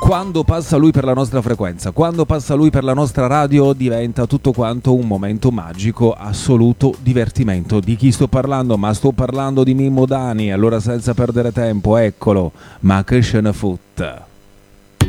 quando passa lui per la nostra frequenza, quando passa lui per la nostra radio, diventa tutto quanto un momento magico, assoluto divertimento. Di chi sto parlando? Ma sto parlando di Mimmo Dani. Allora, senza perdere tempo, eccolo, ma che ce ne fotte.